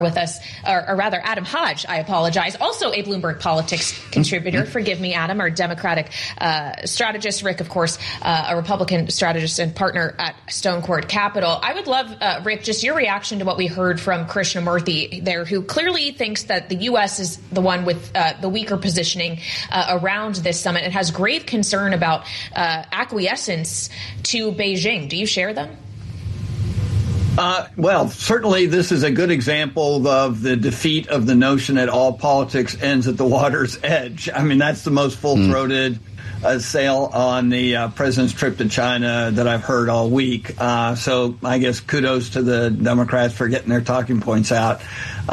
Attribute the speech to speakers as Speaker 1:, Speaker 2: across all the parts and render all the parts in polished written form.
Speaker 1: with us, or rather Adam Hodge, I apologize, also a Bloomberg Politics contributor. Forgive me, Adam, our Democratic strategist. Rick, of course, a Republican strategist and partner at Stone Court Capital. I would love, Rick, just your reaction to what we heard from Krishnamurthy there, who clearly thinks that the U.S. is the one with the weaker positioning around this summit and has grave concern about acquiescence to Beijing. Do you share them?
Speaker 2: Well, certainly this is a good example of the defeat of the notion that all politics ends at the water's edge. I mean, that's the most full-throated sale on the president's trip to China that I've heard all week. So I guess kudos to the Democrats for getting their talking points out.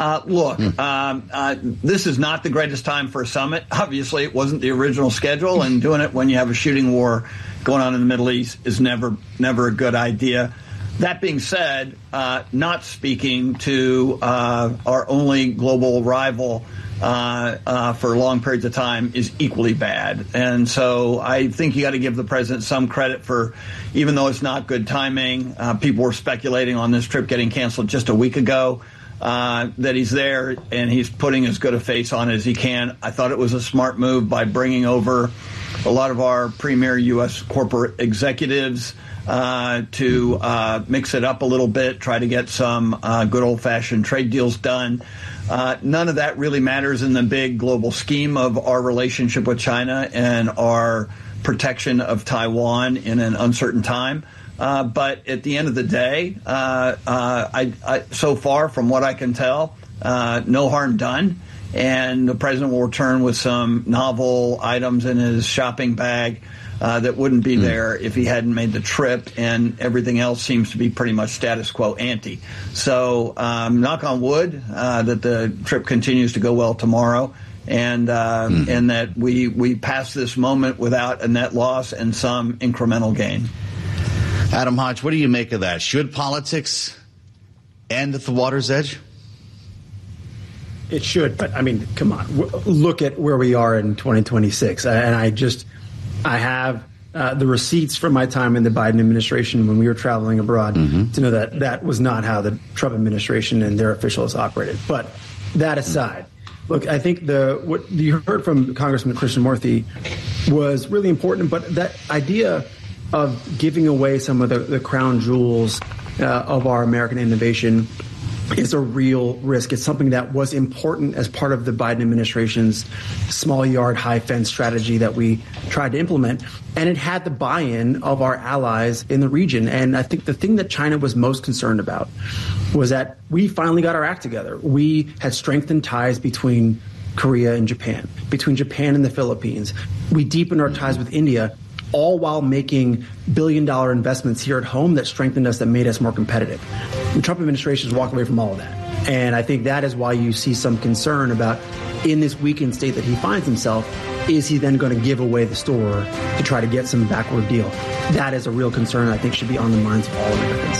Speaker 2: This is not the greatest time for a summit. Obviously, it wasn't the original schedule, and doing it when you have a shooting war going on in the Middle East is never a good idea. That being said, not speaking to our only global rival for long periods of time is equally bad. And so I think you got to give the president some credit for, even though it's not good timing, people were speculating on this trip getting canceled just a week ago, that he's there and he's putting as good a face on it as he can. I thought it was a smart move by bringing over a lot of our premier U.S. corporate executives to mix it up a little bit, try to get some good old-fashioned trade deals done. None of that really matters in the big global scheme of our relationship with China and our protection of Taiwan in an uncertain time. But at the end of the day, so far from what I can tell, no harm done. And the president will return with some novel items in his shopping bag that wouldn't be there if he hadn't made the trip, and everything else seems to be pretty much status quo ante. So knock on wood that the trip continues to go well tomorrow, and that we pass this moment without a net loss and some incremental gain.
Speaker 3: Adam Hodge, what do you make of that? Should politics end at the water's edge?
Speaker 4: It should, but I mean, come on, look at where we are in 2026. And I have the receipts from my time in the Biden administration when we were traveling abroad to know that that was not how the Trump administration and their officials operated. But that aside, look, I think what you heard from Congressman Krishnamurthy was really important, but that idea of giving away some of the crown jewels of our American innovation is a real risk. It's something that was important as part of the Biden administration's small yard, high fence strategy that we tried to implement. And it had the buy-in of our allies in the region. And I think the thing that China was most concerned about was that we finally got our act together. We had strengthened ties between Korea and Japan, between Japan and the Philippines. We deepened our ties with India, all while making billion-dollar investments here at home that strengthened us, that made us more competitive. The Trump administration has walked away from all of that. And I think that is why you see some concern about, in this weakened state that he finds himself, is he then going to give away the store to try to get some backward deal? That is a real concern I think should be on the minds of all Americans.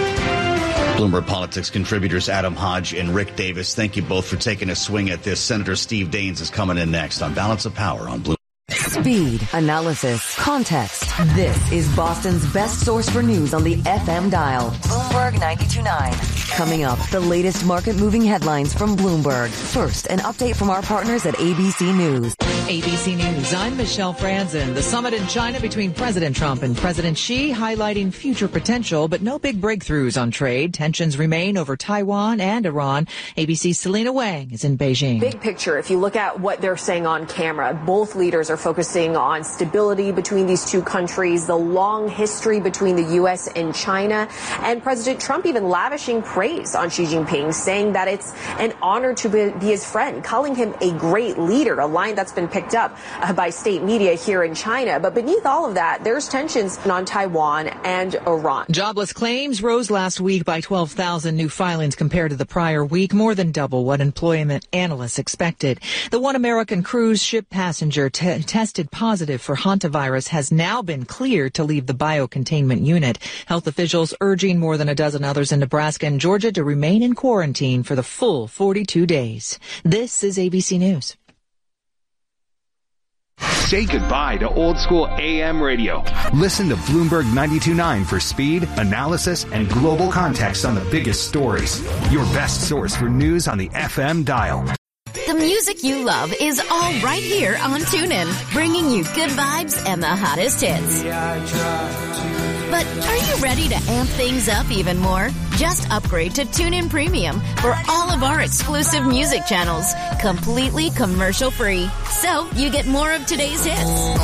Speaker 3: Bloomberg Politics contributors Adam Hodge and Rick Davis, thank you both for taking a swing at this. Senator Steve Daines is coming in next on Balance of Power on Bloomberg.
Speaker 5: Speed, analysis, context. This is Boston's best source for news on the FM dial. Bloomberg 92.9. Coming up, the latest market-moving headlines from Bloomberg. First, an update from our partners at ABC News.
Speaker 6: ABC News, I'm Michelle Franzen. The summit in China between President Trump and President Xi highlighting future potential, but no big breakthroughs on trade. Tensions remain over Taiwan and Iran. ABC's Selena Wang is in Beijing.
Speaker 7: Big picture, if you look at what they're saying on camera, both leaders are focusing on stability between these two countries, the long history between the U.S. and China, and President Trump even lavishing praise on Xi Jinping, saying that it's an honor to be his friend, calling him a great leader, a line that's been picked up by state media here in China. But beneath all of that, there's tensions on Taiwan and Iran.
Speaker 6: Jobless claims rose last week by 12,000 new filings compared to the prior week, more than double what employment analysts expected. The One American cruise ship passenger tested positive for hantavirus has now been cleared to leave the biocontainment unit. Health officials urging more than a dozen others in Nebraska and Georgia to remain in quarantine for the full 42 days. This is ABC News.
Speaker 8: Say goodbye to old school AM radio.
Speaker 9: Listen to Bloomberg 92.9 for speed, analysis, and global context on the biggest stories. Your best source for news on the FM dial.
Speaker 10: The music you love is all right here on TuneIn, bringing you good vibes and the hottest hits. But are you ready to amp things up even more? Just upgrade to TuneIn Premium for all of our exclusive music channels, completely commercial-free. So you get more of today's hits.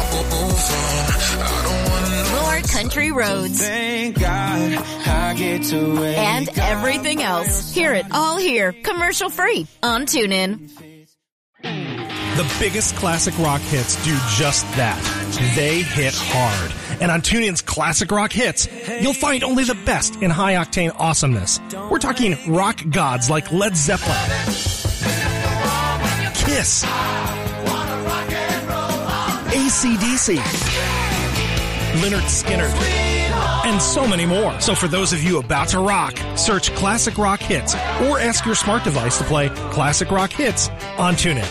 Speaker 10: More country roads. Thank God I get to and everything else. Hear it all here, commercial-free on TuneIn.
Speaker 11: The biggest classic rock hits do just that. They hit hard. And on TuneIn's Classic Rock Hits, you'll find only the best in high-octane awesomeness. We're talking rock gods like Led Zeppelin, Kiss, AC/DC, Lynyrd Skynyrd, and so many more. So for those of you about to rock, search Classic Rock Hits or ask your smart device to play Classic Rock Hits on TuneIn.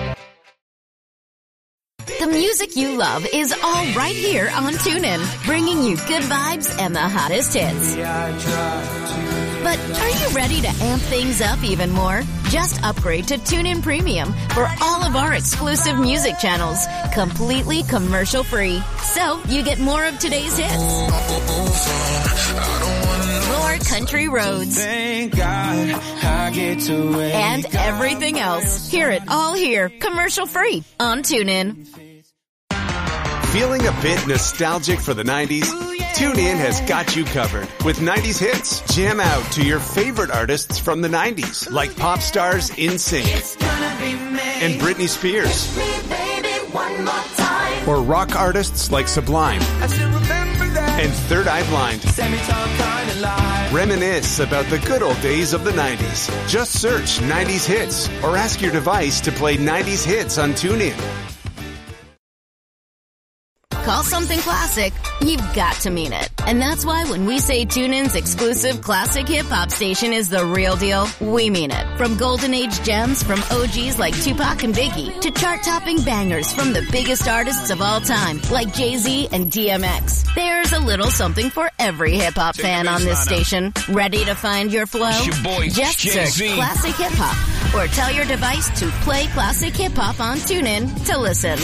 Speaker 10: The music you love is all right here on TuneIn, bringing you good vibes and the hottest hits. But are you ready to amp things up even more? Just upgrade to TuneIn Premium for all of our exclusive music channels, completely commercial-free. So you get more of today's hits. More country roads. Thank God I get to and everything else. Hear it all here, commercial-free on TuneIn.
Speaker 12: Feeling a bit nostalgic for the 90s? TuneIn has got you covered with 90s hits. Jam out to your favorite artists from the 90s, like pop stars NSYNC and Britney Spears, or rock artists like Sublime and Third Eye Blind. Reminisce about the good old days of the 90s. Just search 90s hits or ask your device to play 90s hits on TuneIn.
Speaker 10: Call something classic, you've got to mean it. And that's why when we say TuneIn's exclusive classic hip-hop station is the real deal, we mean it. From golden age gems from OGs like Tupac and Biggie to chart-topping bangers from the biggest artists of all time like Jay-Z and DMX. There's a little something for every hip-hop fan on this station. Ready to find your flow? Just search Classic Hip-Hop or tell your device to play Classic Hip-Hop on TuneIn to listen.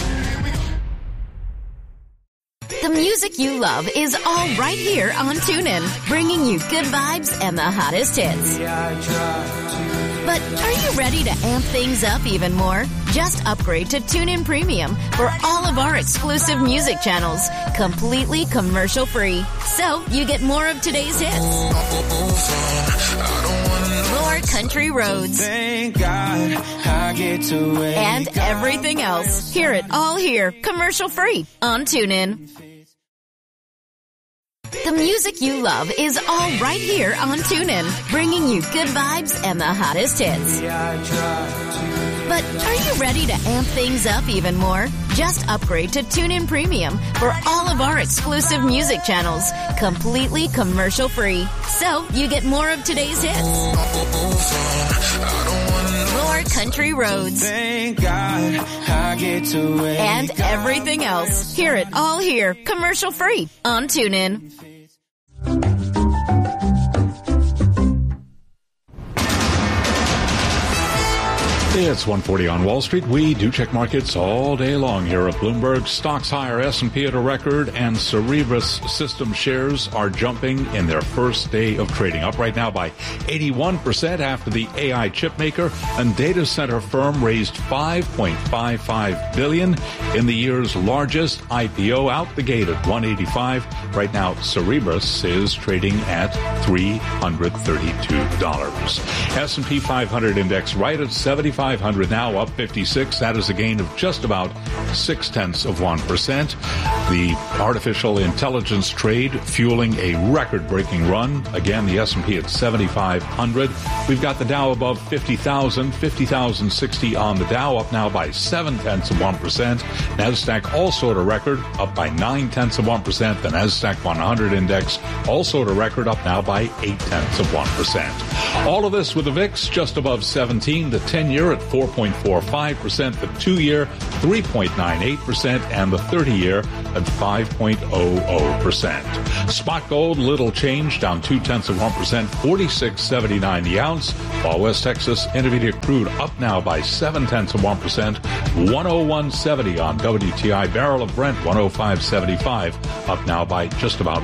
Speaker 10: The music you love is all right here on TuneIn, bringing you good vibes and the hottest hits. But are you ready to amp things up even more? Just upgrade to TuneIn Premium for all of our exclusive music channels, completely commercial-free. So you get more of today's hits. More country roads. Thank God I get to and everything else. Hear it all here, commercial-free on TuneIn. The music you love is all right here on TuneIn, bringing you good vibes and the hottest hits. But are you ready to amp things up even more? Just upgrade to TuneIn Premium for all of our exclusive music channels, completely commercial-free. So you get more of today's hits. More country roads. Thank God I get to and everything else. Hear it all here, commercial-free on TuneIn.
Speaker 13: It's 1:40 on Wall Street. We do check markets all day long here at Bloomberg. Stocks higher, S&P at a record, and Cerebras System shares are jumping in their first day of trading, up right now by 81% after the AI chip maker and data center firm raised $5.55 billion in the year's largest IPO, out the gate at $185. Right now, Cerebras is trading at $332. S&P 500 index right at 75. 500 now, up 56. That is a gain of just about 0.6%. The artificial intelligence trade fueling a record-breaking run. Again, the S&P at 7,500. We've got the Dow above 50,000, 50,060 on the Dow, up now by 0.7%. NASDAQ also at a record, up by 0.9%. The NASDAQ 100 index also at a record, up now by 0.8%. All of this with the VIX just above 17. The 10-year at 4.45%, the 2-year 3.98%, and the 30-year at 5.00%. Spot gold, little change, down 0.2%, $46.79 the ounce, while West Texas Intermediate crude up now by 0.7%, $101.70 on WTI. Barrel of Brent, $105.75, up now by just about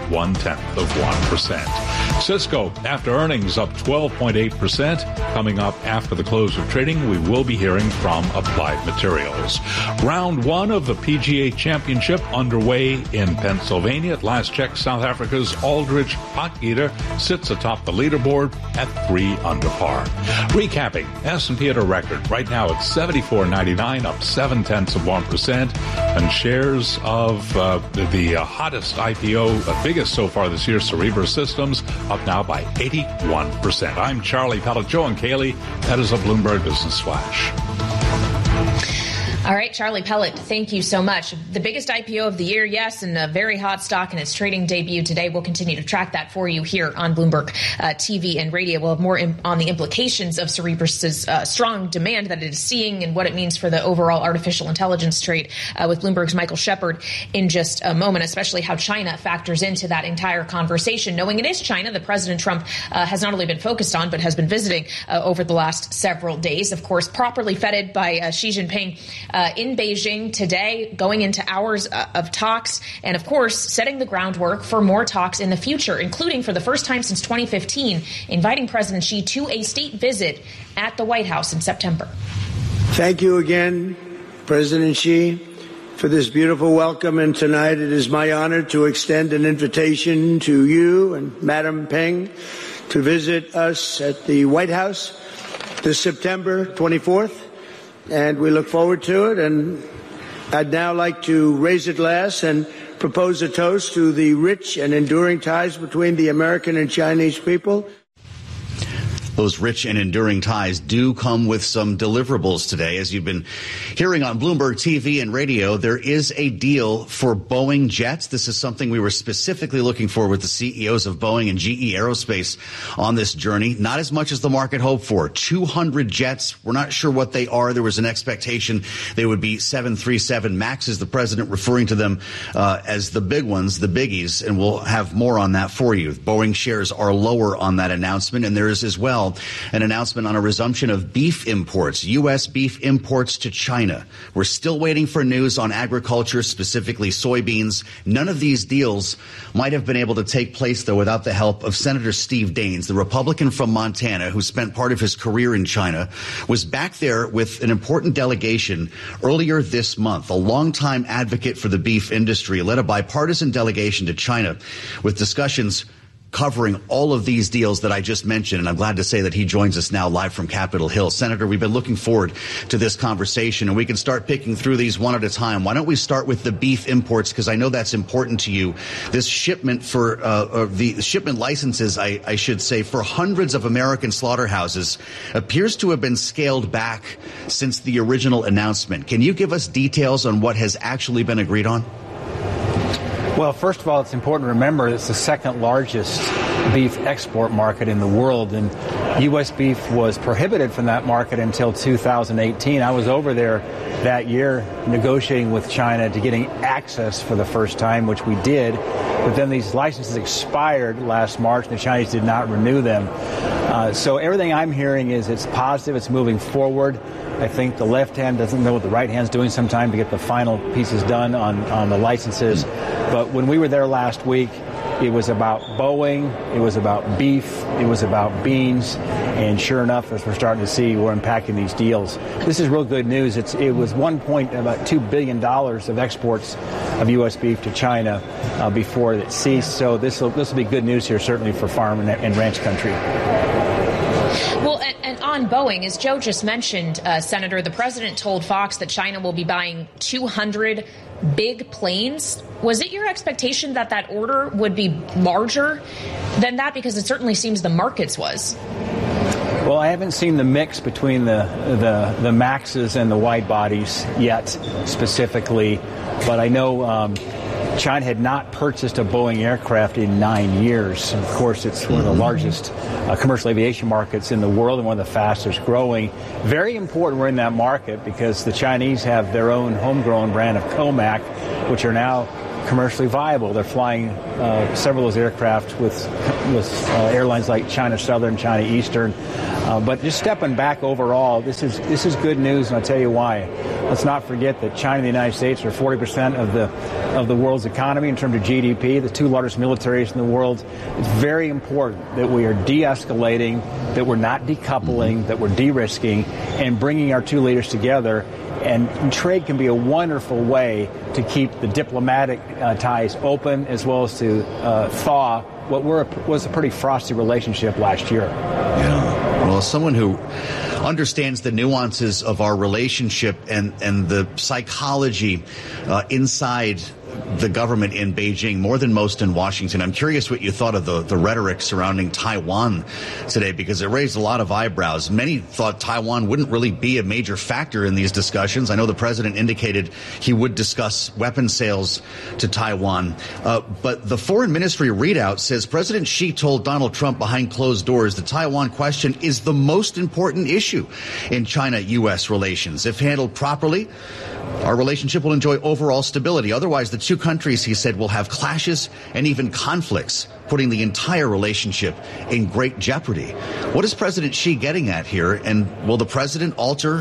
Speaker 13: 0.1%. Cisco, after earnings, up 12.8%. Coming up after the close of trading, we will be hearing from Applied Materials. Round 1 of the PGA Championship underway in Pennsylvania. At last check, South Africa's Aldrich Potgieter sits atop the leaderboard at 3 under par. Recapping, S&P at a record. Right now it's 74.99, up 0.7%. And shares of the hottest IPO, biggest so far this year, Cerebras Systems, up now by 81%. I'm Charlie Pellet. Joe and Kaylee, that is a Bloomberg Business Flash.
Speaker 1: All right, Charlie Pellet, thank you so much. The biggest IPO of the year, yes, and a very hot stock in its trading debut today. We'll continue to track that for you here on Bloomberg TV and radio. We'll have more on the implications of Cerebras' strong demand that it is seeing and what it means for the overall artificial intelligence trade with Bloomberg's Michael Shepard in just a moment, especially how China factors into that entire conversation. Knowing it is China that President Trump has not only been focused on, but has been visiting over the last several days. Of course, properly feted by Xi Jinping in Beijing today, going into hours of talks, and of course, setting the groundwork for more talks in the future, including for the first time since 2015, inviting President Xi to a state visit at the White House in September.
Speaker 14: Thank you again, President Xi, for this beautiful welcome. And tonight it is my honor to extend an invitation to you and Madam Peng to visit us at the White House this September 24th. And we look forward to it. And I'd now like to raise a glass and propose a toast to the rich and enduring ties between the American and Chinese people.
Speaker 3: Those rich and enduring ties do come with some deliverables today. As you've been hearing on Bloomberg TV and radio, there is a deal for Boeing jets. This is something we were specifically looking for with the CEOs of Boeing and GE Aerospace on this journey. Not as much as the market hoped for. 200 jets. We're not sure what they are. There was an expectation they would be 737 MAXs, the president referring to them as the big ones, the biggies, and we'll have more on that for you. Boeing shares are lower on that announcement, and there is as well an announcement on a resumption of beef imports, U.S. beef imports to China. We're still waiting for news on agriculture, specifically soybeans. None of these deals might have been able to take place, though, without the help of Senator Steve Daines, the Republican from Montana who spent part of his career in China, was back there with an important delegation earlier this month, a longtime advocate for the beef industry, led a bipartisan delegation to China with discussions covering all of these deals that I just mentioned. And I'm glad to say that he joins us now live from Capitol Hill. Senator, we've been looking forward to this conversation, and we can start picking through these one at a time. Why don't we start with the beef imports, because I know that's important to you. This shipment for the shipment licenses, I should say, for hundreds of American slaughterhouses appears to have been scaled back since the original announcement. Can you give us details on what has actually been agreed on?
Speaker 15: Well, first of all, it's important to remember it's the second largest beef export market in the world, and U.S. beef was prohibited from that market until 2018. I was over there that year negotiating with China to getting access for the first time, which we did. But then these licenses expired last March, and the Chinese did not renew them. So everything I'm hearing is it's positive, it's moving forward. I think the left hand doesn't know what the right hand's doing sometimes to get the final pieces done on the licenses. But when we were there last week, it was about Boeing, it was about beef, it was about beans, and sure enough, as we're starting to see, we're unpacking these deals. This is real good news. It was about $2 billion of exports of U.S. beef to China before it ceased. So this will be good news here, certainly for farm and ranch country.
Speaker 1: Well, and on Boeing, as Joe just mentioned, Senator, the president told Fox that China will be buying 200 big planes. Was it your expectation that that order would be larger than that? Because it certainly seems the market's was.
Speaker 15: Well, I haven't seen the mix between the Maxes and the wide bodies yet, specifically, but I know China had not purchased a Boeing aircraft in 9 years. And of course, it's one of the largest commercial aviation markets in the world and one of the fastest growing. Very important we're in that market because the Chinese have their own homegrown brand of Comac, which are now commercially viable. They're flying several of those aircraft with airlines like China Southern, China Eastern. But just stepping back overall, this is good news, and I'll tell you why. Let's not forget that China and the United States are 40% of the world's economy in terms of GDP, the two largest militaries in the world. It's very important that we are de-escalating, that we're not decoupling, that we're de-risking, and bringing our two leaders together. And trade can be a wonderful way to keep the diplomatic ties open as well as to thaw what was a pretty frosty relationship last year.
Speaker 3: Yeah. Well, as someone who understands the nuances of our relationship and the psychology inside the government in Beijing, more than most in Washington, I'm curious what you thought of the rhetoric surrounding Taiwan today, because it raised a lot of eyebrows. Many thought Taiwan wouldn't really be a major factor in these discussions. I know the president indicated he would discuss weapon sales to Taiwan. But the foreign ministry readout says President Xi told Donald Trump behind closed doors the Taiwan question is the most important issue in China-U.S. relations. If handled properly, our relationship will enjoy overall stability. Otherwise, the two countries, he said, will have clashes and even conflicts, putting the entire relationship in great jeopardy. What is President Xi getting at here? And will the president alter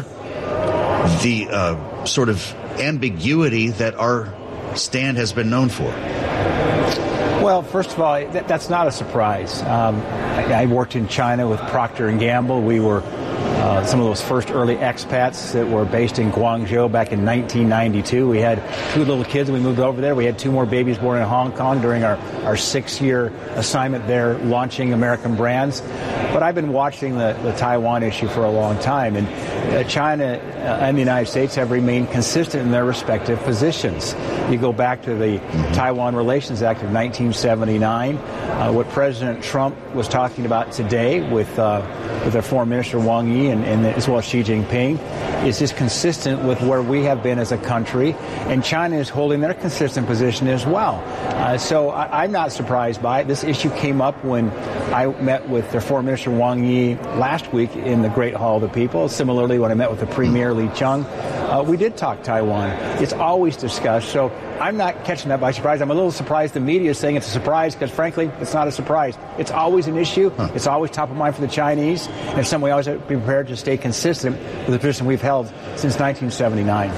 Speaker 3: the sort of ambiguity that our stand has been known for?
Speaker 15: Well, first of all, that's not a surprise. I worked in China with Procter & Gamble. We were some of those first early expats that were based in Guangzhou back in 1992. We had two little kids when we moved over there. We had two more babies born in Hong Kong during our 6-year assignment there launching American brands. But I've been watching the Taiwan issue for a long time, and China and the United States have remained consistent in their respective positions. You go back to the Taiwan Relations Act of 1979, what President Trump was talking about today with their Foreign Minister Wang Yi and as well as Xi Jinping is just consistent with where we have been as a country, and China is holding their consistent position as well. So I'm not surprised by it. This issue came up when I met with their Foreign Minister Wang Yi last week in the Great Hall of the People. Similarly, when I met with the Premier Li Qiang, we did talk Taiwan. It's always discussed, so I'm not catching that by surprise. I'm a little surprised the media is saying it's a surprise because, frankly, it's not a surprise. It's always an issue. It's always top of mind for the Chinese, and in some way, always have to be prepared to stay consistent with the position we've held since 1979.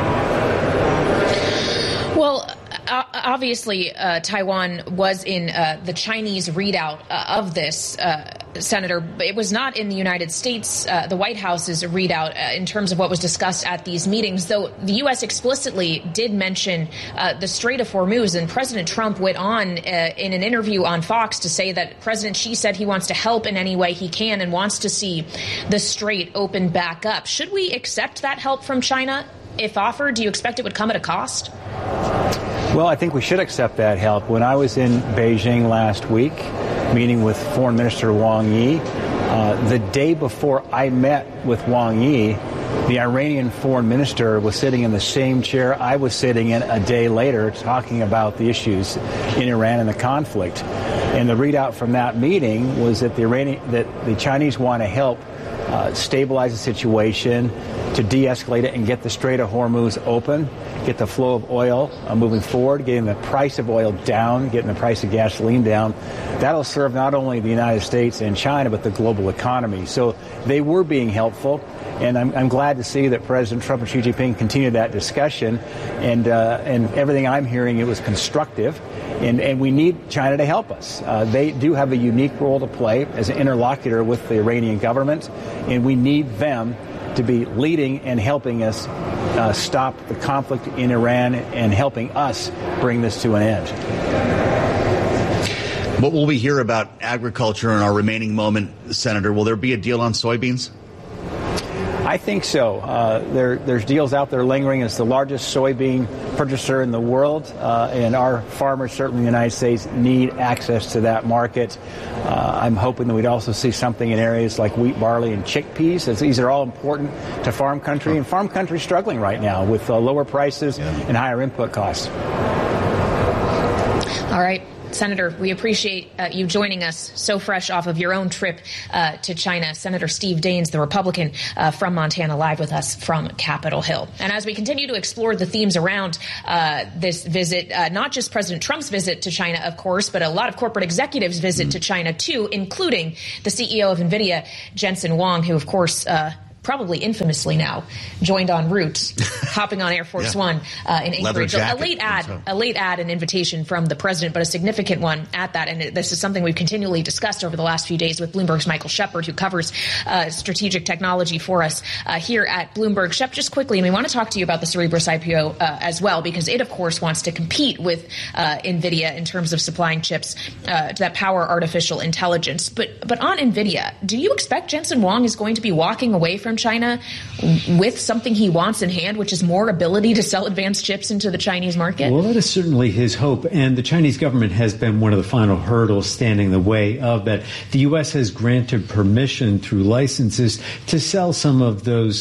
Speaker 1: Well, obviously, Taiwan was in the Chinese readout of this, Senator. It was not in the United States, the White House's readout in terms of what was discussed at these meetings, though the U.S. explicitly did mention the Strait of Hormuz. And President Trump went on in an interview on Fox to say that President Xi said he wants to help in any way he can and wants to see the strait open back up. Should we accept that help from China? If offered, do you expect it would come at a cost?
Speaker 15: Well, I think we should accept that help. When I was in Beijing last week, meeting with Foreign Minister Wang Yi, the day before I met with Wang Yi, the Iranian foreign minister was sitting in the same chair I was sitting in a day later talking about the issues in Iran and the conflict. And the readout from that meeting was that the Chinese want to help stabilize the situation, to de-escalate it and get the Strait of Hormuz open, get the flow of oil moving forward, getting the price of oil down, getting the price of gasoline down. That'll serve not only the United States and China, but the global economy. So they were being helpful, and I'm glad to see that President Trump and Xi Jinping continued that discussion. And everything I'm hearing, it was constructive. And we need China to help us. They do have a unique role to play as an interlocutor with the Iranian government, and we need them to be leading and helping us stop the conflict in Iran and helping us bring this to an end.
Speaker 3: What will we hear about agriculture in our remaining moment, Senator? Will there be a deal on soybeans?
Speaker 15: I think so. There's deals out there lingering. It's the largest soybean purchaser in the world, and our farmers, certainly in the United States, need access to that market. I'm hoping that we'd also see something in areas like wheat, barley, and chickpeas, as these are all important to farm country, and farm country is struggling right now with lower prices and higher input costs.
Speaker 1: All right. Senator, we appreciate you joining us so fresh off of your own trip to China. Senator Steve Daines, the Republican from Montana, live with us from Capitol Hill. And as we continue to explore the themes around this visit, not just President Trump's visit to China, of course, but a lot of corporate executives visit to China, too, including the CEO of NVIDIA, Jensen Huang, who, of course, probably infamously now, joined en route, hopping on Air Force One in Anchorage. A late ad, an invitation from the president, but a significant one at that. And this is something we've continually discussed over the last few days with Bloomberg's Michael Shepard, who covers strategic technology for us here at Bloomberg. Shep, just quickly, and we want to talk to you about the Cerebras IPO as well, because it, of course, wants to compete with NVIDIA in terms of supplying chips that power artificial intelligence. But on NVIDIA, do you expect Jensen Huang is going to be walking away from China with something he wants in hand, which is more ability to sell advanced chips into the Chinese market?
Speaker 16: Well, that is certainly his hope. And the Chinese government has been one of the final hurdles standing in the way of that. The U.S. has granted permission through licenses to sell some of those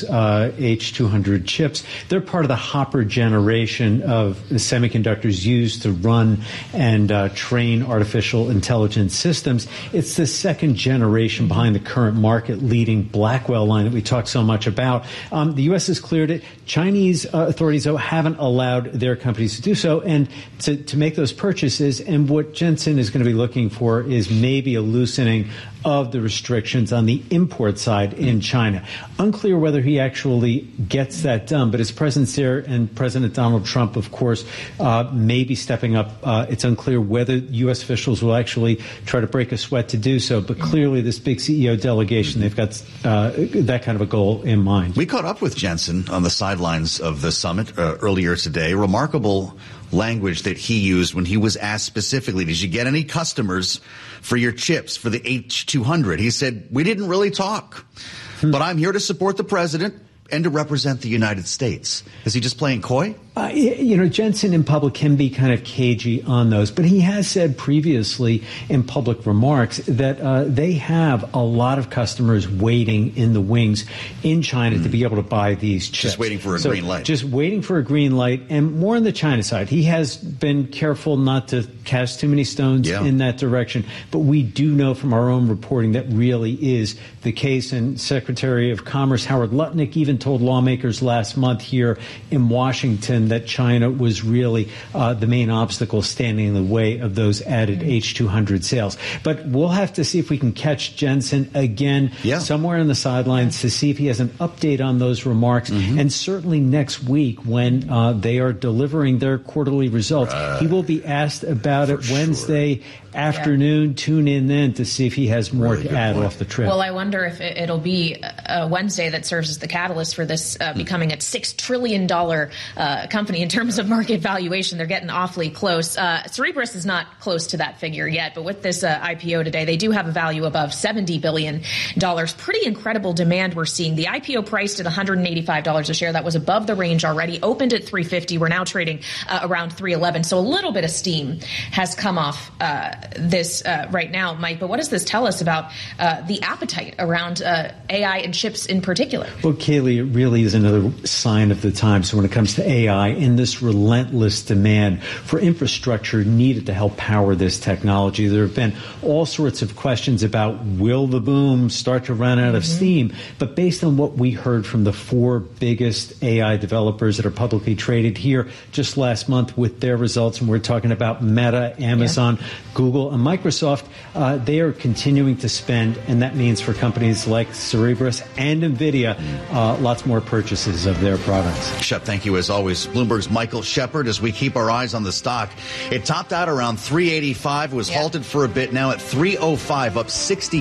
Speaker 16: H200 chips. They're part of the Hopper generation of semiconductors used to run and train artificial intelligence systems. It's the second generation behind the current market-leading Blackwell line that we talked so much about. The U.S. has cleared it. Chinese authorities, though, haven't allowed their companies to do so and to make those purchases. And what Jensen is going to be looking for is maybe a loosening of the restrictions on the import side in China. Unclear whether he actually gets that done, but his presence there and President Donald Trump, of course, may be stepping up. It's unclear whether U.S. officials will actually try to break a sweat to do so, but clearly this big CEO delegation, they've got that kind of a goal in mind.
Speaker 3: We caught up with Jensen on the sidelines of the summit earlier today. Remarkable language that he used when he was asked specifically, did you get any customers for your chips for the H200? He said, we didn't really talk, but I'm here to support the president and to represent the United States. Is he just playing coy?
Speaker 16: Jensen in public can be kind of cagey on those, but he has said previously in public remarks that they have a lot of customers waiting in the wings in China to be able to buy these chips.
Speaker 3: Just waiting for a green light.
Speaker 16: Just waiting for a green light, and more on the China side. He has been careful not to cast too many stones in that direction, but we do know from our own reporting that really is the case. And Secretary of Commerce Howard Lutnick even told lawmakers last month here in Washington that China was really the main obstacle standing in the way of those added H200 sales. But we'll have to see if we can catch Jensen again somewhere on the sidelines to see if he has an update on those remarks. And certainly next week when they are delivering their quarterly results, he will be asked about it Wednesday afternoon. Tune in then to see if he has more to add off the trip.
Speaker 1: Well, I wonder if it'll be a Wednesday that serves as the catalyst for this becoming a $6 trillion company in terms of market valuation. They're getting awfully close. Cerebras is not close to that figure yet, but with this IPO today, they do have a value above $70 billion. Pretty incredible demand we're seeing. The IPO priced at $185 a share. That was above the range already. Opened at $350. We're now trading around $311. So a little bit of steam has come off this right now, Mike. But what does this tell us about the appetite around AI and chips in particular?
Speaker 16: Well, Kaylee, it really is another sign of the times when it comes to AI and this relentless demand for infrastructure needed to help power this technology. There have been all sorts of questions about will the boom start to run out of steam? But based on what we heard from the four biggest AI developers that are publicly traded here just last month with their results, and we're talking about Meta, Amazon, Google, and Microsoft, they are continuing to spend, and that means for companies like Cerebras and NVIDIA, lots more purchases of their products.
Speaker 3: Shep, thank you as always. Bloomberg's Michael Shepard, as we keep our eyes on the stock. It topped out around 385, was halted for a bit, now at 305, up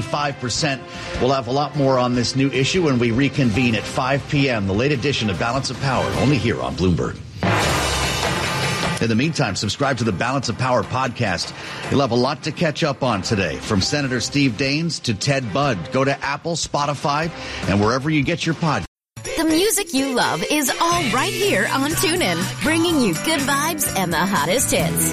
Speaker 3: 65%. We'll have a lot more on this new issue when we reconvene at 5 p.m., the late edition of Balance of Power, only here on Bloomberg. In the meantime, subscribe to the Balance of Power podcast. You'll have a lot to catch up on today, from Senator Steve Daines to Ted Budd. Go to Apple, Spotify, and wherever you get your podcast.
Speaker 10: The music you love is all right here on TuneIn, bringing you good vibes and the hottest hits.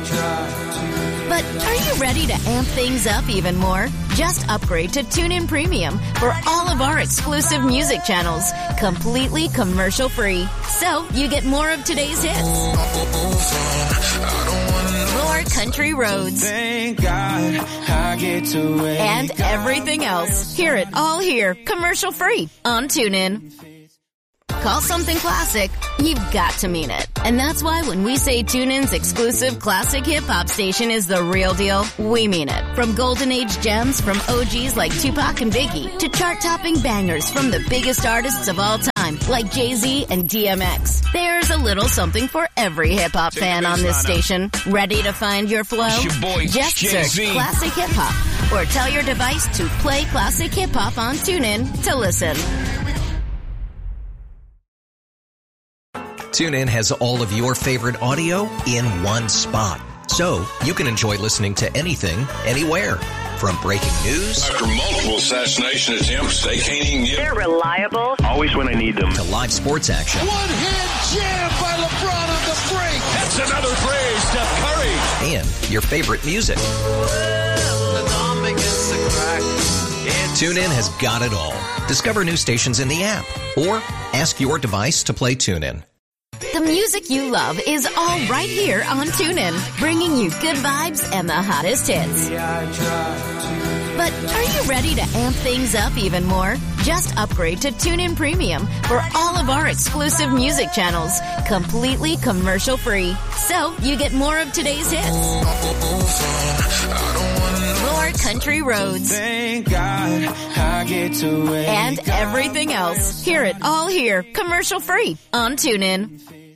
Speaker 10: But are you ready to amp things up even more? Just upgrade to TuneIn Premium for all of our exclusive music channels, completely commercial-free. So you get more of today's hits, more More country roads.
Speaker 17: Thank God I get to wake
Speaker 10: and everything else. Hear it all here, commercial free on TuneIn. Call something classic, you've got to mean it. And that's why when we say TuneIn's exclusive classic hip-hop station is the real deal, we mean it. From golden age gems from OGs like Tupac and Biggie to chart-topping bangers from the biggest artists of all time like Jay-Z and DMX. There's a little something for every hip-hop fan on this station. Ready to find your flow?
Speaker 17: It's your boy,
Speaker 10: just search
Speaker 17: Jay-Z.
Speaker 10: Classic Hip-Hop or tell your device to play Classic Hip-Hop on TuneIn to listen.
Speaker 18: TuneIn has all of your favorite audio in one spot. So you can enjoy listening to anything, anywhere. From breaking news.
Speaker 19: After multiple assassination attempts, they can't even get...
Speaker 10: They're reliable.
Speaker 18: Always when I need them. To live sports action.
Speaker 17: One-hand jam by LeBron on the break. That's another play, Steph Curry.
Speaker 18: And your favorite music. TuneIn has got it all. Discover new stations in the app. Or ask your device to play TuneIn.
Speaker 10: The music you love is all right here on TuneIn, bringing you good vibes and the hottest hits. But are you ready to amp things up even more? Just upgrade to TuneIn Premium for all of our exclusive music channels, completely commercial free. So you get more of today's hits. More country roads.
Speaker 17: Thank God I get to wake
Speaker 10: and everything else. Hear it all here, commercial free on TuneIn.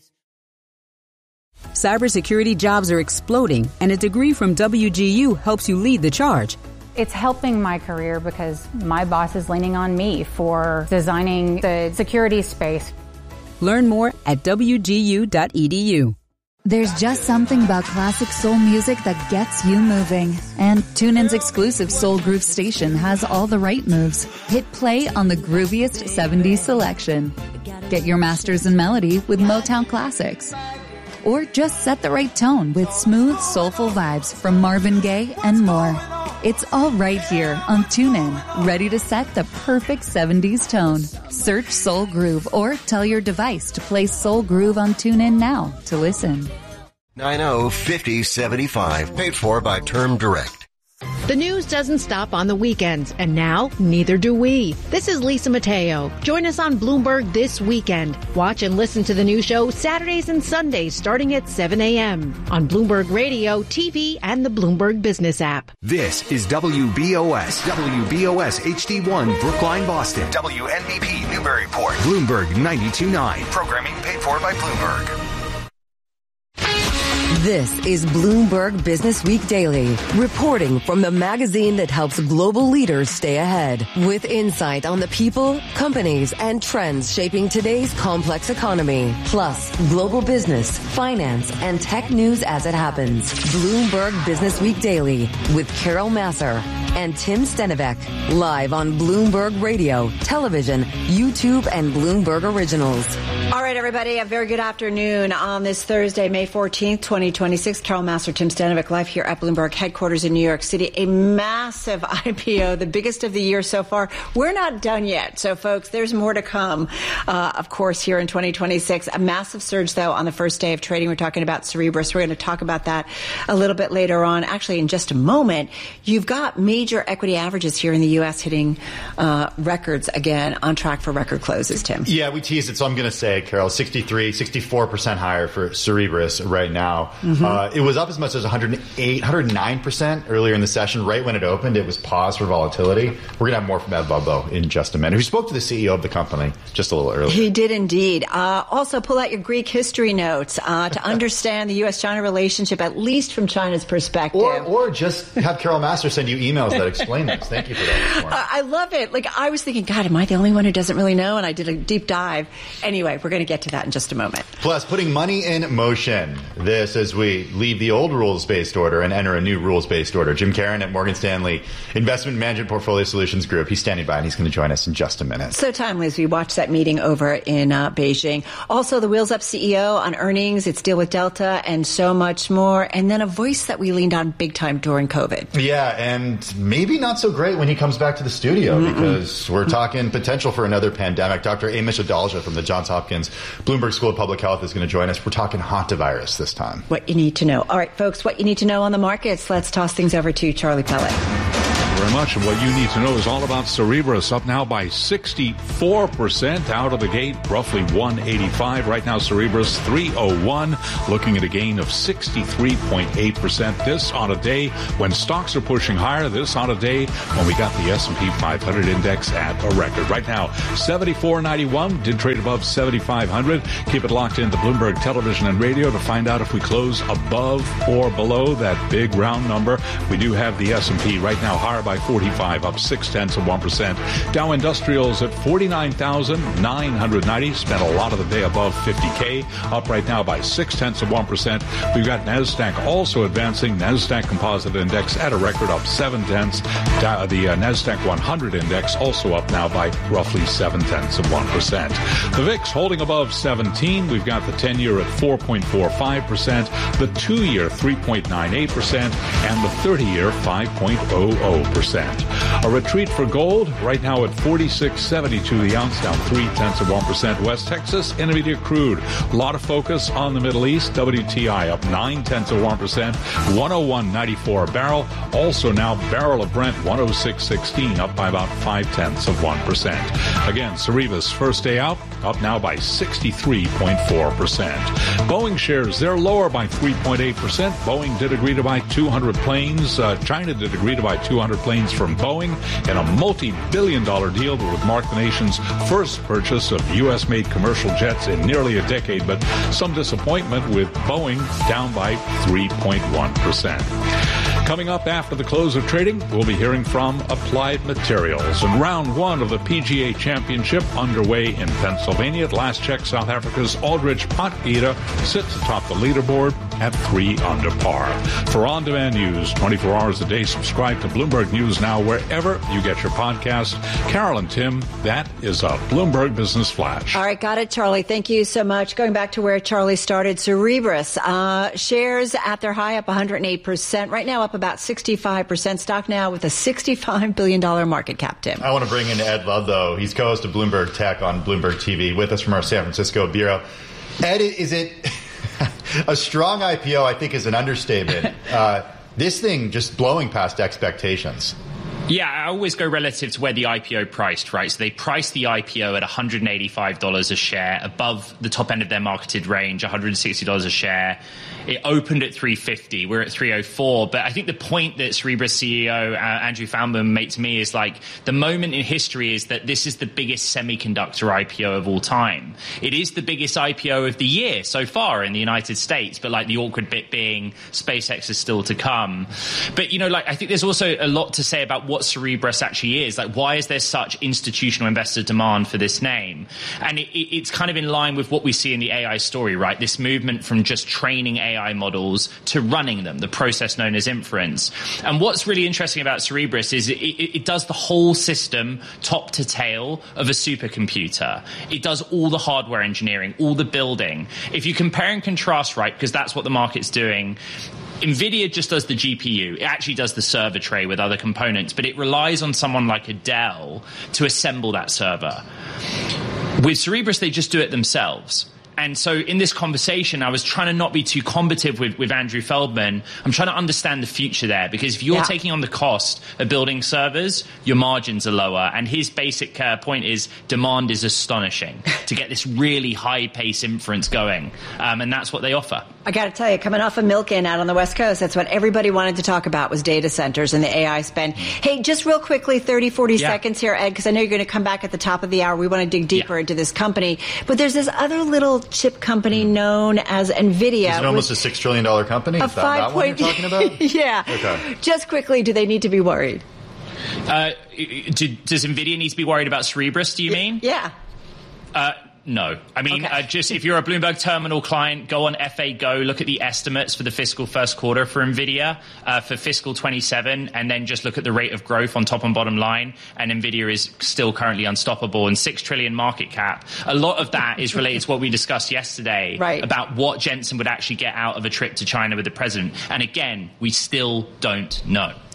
Speaker 20: Cybersecurity jobs are exploding, and a degree from WGU helps you lead the charge.
Speaker 21: It's helping my career because my boss is leaning on me for designing the security space.
Speaker 20: Learn more at wgu.edu.
Speaker 22: There's just something about classic soul music that gets you moving. And TuneIn's exclusive Soul Groove station has all the right moves. Hit play on the grooviest 70s selection. Get your masters in melody with Motown classics. Or just set the right tone with smooth, soulful vibes from Marvin Gaye and more. It's all right here on TuneIn, ready to set the perfect 70s tone. Search Soul Groove or tell your device to play Soul Groove on TuneIn now to listen.
Speaker 23: 90-50-75, paid for by Term Direct.
Speaker 24: The news doesn't stop on the weekends, and now neither do we. This is Lisa Mateo. Join us on Bloomberg this weekend. Watch and listen to the new show Saturdays and Sundays starting at 7 a.m. on Bloomberg Radio, TV, and the Bloomberg Business app.
Speaker 9: This is WBOS HD1, Brookline, Boston.
Speaker 23: WNBP, Newburyport.
Speaker 9: Bloomberg 92.9.
Speaker 23: Programming paid for by Bloomberg.
Speaker 5: This is Bloomberg Business Week Daily, reporting from the magazine that helps global leaders stay ahead, with insight on the people, companies, and trends shaping today's complex economy, plus global business, finance, and tech news as it happens. Bloomberg Business Week Daily with Carol Massar and Tim Stenivek, live on Bloomberg Radio, television, YouTube, and Bloomberg Originals.
Speaker 25: All right, everybody, a very good afternoon on this Thursday, May 14th, 2026. Carol Massar, Tim Stenivek, live here at Bloomberg headquarters in New York City. A massive IPO, the biggest of the year so far. We're not done yet. So, folks, there's more to come, of course, here in 2026. A massive surge, though, on the first day of trading. We're talking about Cerebras. We're going to talk about that a little bit later on. Actually, in just a moment, you've got major equity averages here in the U.S. hitting records again, on track for record closes, Tim.
Speaker 26: Yeah, we teased it, so I'm going to say, Carol, 64% higher for Cerebras right now. It was up as much as 109% earlier in the session. Right when it opened, it was paused for volatility. We're going to have more from Ed Bubbo in just a minute, who spoke to the CEO of the company just a little earlier.
Speaker 25: He did indeed. Also, pull out your Greek history notes to understand the U.S.-China relationship, at least from China's perspective.
Speaker 26: Or just have Carol Massar send you emails that explain this. Thank you for that this morning.
Speaker 25: I love it. Like, I was thinking, God, am I the only one who doesn't really know? And I did a deep dive. Anyway, we're going to get to that in just a moment.
Speaker 26: Plus, putting money in motion. This as we leave the old rules-based order and enter a new rules-based order. Jim Caron at Morgan Stanley Investment Management Portfolio Solutions Group. He's standing by and he's going to join us in just a minute.
Speaker 25: So timely as we watch that meeting over in Beijing. Also, the Wheels Up CEO on earnings, its deal with Delta, and so much more. And then a voice that we leaned on big time during COVID.
Speaker 26: Yeah, and maybe not so great when he comes back to the studio because we're talking potential for another pandemic. Dr. Amish Adalja from the Johns Hopkins Bloomberg School of Public Health is going to join us. We're talking hantavirus this time.
Speaker 25: what you need to know. All right, folks, what you need to know on the markets. Let's toss things over to Charlie Pellet.
Speaker 13: Very much. And what you need to know is all about Cerebras, up now by 64% out of the gate, roughly 185. Right now, Cerebras 301, looking at a gain of 63.8%. This on a day when stocks are pushing higher. This on a day when we got the S&P 500 index at a record. Right now, 74.91, did trade above 7,500. Keep it locked into Bloomberg Television and Radio to find out if we close above or below that big round number. We do have the S&P right now higher by 45, up 0.6%. Dow Industrials at 49,990. Spent a lot of the day above 50K, up right now by 0.6%. We've got NASDAQ also advancing. NASDAQ Composite Index at a record up 0.7. The NASDAQ 100 Index also up now by roughly 0.7%. The VIX holding above 17. We've got the 10-year at 4.45%, the 2-year 3.98%, and the 30-year 5.00%. A retreat for gold right now at $46.72 the ounce, down 0.3%. West Texas Intermediate crude. A lot of focus on the Middle East. WTI up 0.9%, 101.94 a barrel. Also now barrel of Brent 106.16, up by about 0.5%. Again, Cerebras first day out, up now by 63.4%. Boeing shares, they're lower by 3.8%. Boeing did agree to buy 200 planes. China did agree to buy 200 planes from Boeing in a multi-billion-dollar deal that would mark the nation's first purchase of U.S.-made commercial jets in nearly a decade, but some disappointment with Boeing down by 3.1%. Coming up after the close of trading, we'll be hearing from Applied Materials. And round one of the PGA Championship underway in Pennsylvania. At last check, South Africa's Aldrich Potgieter sits atop the leaderboard at 3 under par. For on-demand news 24 hours a day, subscribe to Bloomberg News Now wherever you get your podcast. Carol and Tim, that is a Bloomberg Business Flash.
Speaker 25: All right, got it, Charlie. Thank you so much. Going back to where Charlie started, Cerebras, shares at their high up 108%. Right now up about 65%. Stock now with a $65 billion market cap, Tim.
Speaker 26: I want to bring in Ed Love, though. He's co-host of Bloomberg Tech on Bloomberg TV with us from our San Francisco bureau. Ed, is it a strong IPO? I think is an understatement. This thing just blowing past expectations.
Speaker 2: Yeah, I always go relative to where the IPO priced, right? So they priced the IPO at $185 a share, above the top end of their marketed range, $160 a share. It opened at $350. We're at $304. But I think the point that Cerebras CEO Andrew Feldman made to me is like the moment in history is that this is the biggest semiconductor IPO of all time. It is the biggest IPO of the year so far in the United States, but like the awkward bit being SpaceX is still to come. But, you know, like I think there's also a lot to say about what Cerebras actually is. Like, why is there such institutional investor demand for this name? And it's kind of in line with what we see in the AI story, right? This movement from just training AI models to running them, the process known as inference. And what's really interesting about Cerebras is it does the whole system top to tail of a supercomputer. It does all the hardware engineering, all the building. If you compare and contrast, right, because that's what the market's doing, NVIDIA just does the GPU. It actually does the server tray with other components, but it relies on someone like a Dell to assemble that server. With Cerebras, they just do it themselves. And so in this conversation, I was trying to not be too combative with Andrew Feldman. I'm trying to understand the future there, because if you're taking on the cost of building servers, your margins are lower. And his basic point is demand is astonishing to get this really high-pace inference going. And that's what they offer.
Speaker 25: I got to tell you, coming off of Milken out on the West Coast, that's what everybody wanted to talk about was data centers and the AI spend. Hey, just real quickly, 30, 40 seconds here, Ed, because I know you're going to come back at the top of the hour. We want to dig deeper into this company. But there's this other little chip company known as NVIDIA.
Speaker 26: Is it almost a $6 trillion company? Is that one you're talking about?
Speaker 25: Yeah.
Speaker 26: Okay.
Speaker 25: Just quickly, do they need to be worried?
Speaker 2: Does NVIDIA need to be worried about Cerebras, do you mean?
Speaker 25: Yeah.
Speaker 2: No. I mean, just if you're a Bloomberg Terminal client, go on FA Go, look at the estimates for the fiscal first quarter for NVIDIA for fiscal 27, and then just look at the rate of growth on top and bottom line. And NVIDIA is still currently unstoppable and $6 trillion market cap. A lot of that is related to what we discussed yesterday about what Jensen would actually get out of a trip to China with the president. And again, we still don't know.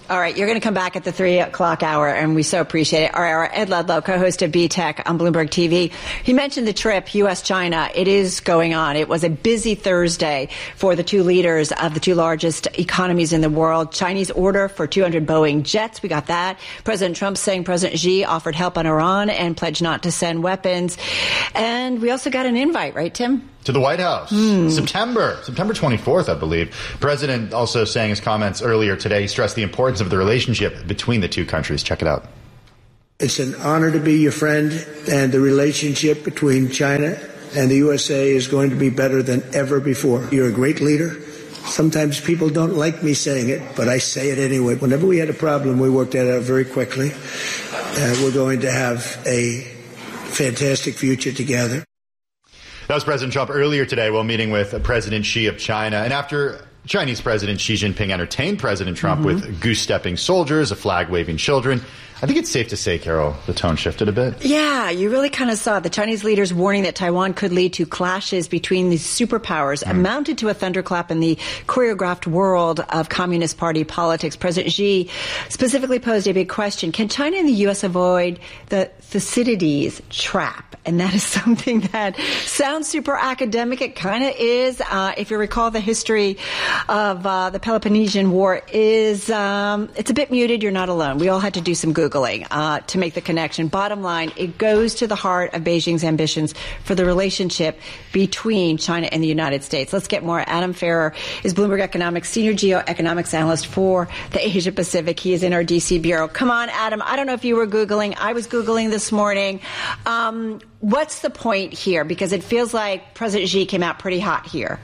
Speaker 25: All right, you're going to come back at the 3 o'clock hour, and we so appreciate it. Our Ed Ludlow, co-host of B-Tech on Bloomberg TV. He mentioned the trip, U.S.-China. It is going on. It was a busy Thursday for the two leaders of the two largest economies in the world. Chinese order for 200 Boeing jets. We got that. President Trump saying President Xi offered help on Iran and pledged not to send weapons. And we also got an invite, right, Tim?
Speaker 26: To the White House. September 24th, I believe. President also saying his comments earlier today, he stressed the importance of the relationship between the two countries. Check it out.
Speaker 14: It's an honor to be your friend, and the relationship between China and the USA is going to be better than ever before. You're a great leader. Sometimes people don't like me saying it, but I say it anyway. Whenever we had a problem, we worked that out very quickly. We're going to have a fantastic future together.
Speaker 26: That was President Trump earlier today while meeting with President Xi of China. And after Chinese President Xi Jinping entertained President Trump with goose-stepping soldiers, a flag-waving children, I think it's safe to say, Carol, the tone shifted a bit.
Speaker 25: Yeah, you really kind of saw the Chinese leaders warning that Taiwan could lead to clashes between these superpowers, amounted to a thunderclap in the choreographed world of Communist Party politics. President Xi specifically posed a big question. Can China and the U.S. avoid the Thucydides trap? And that is something that sounds super academic. It kind of is. If you recall, the history of the Peloponnesian War is it's a bit muted. You're not alone. We all had to do some Googling to make the connection. Bottom line, it goes to the heart of Beijing's ambitions for the relationship between China and the United States. Let's get more. Adam Ferrer is Bloomberg Economics senior geoeconomics analyst for the Asia Pacific. He is in our D.C. bureau. Come on, Adam. I don't know if you were Googling. I was Googling this morning. What's the point here? Because it feels like President Xi came out pretty hot here.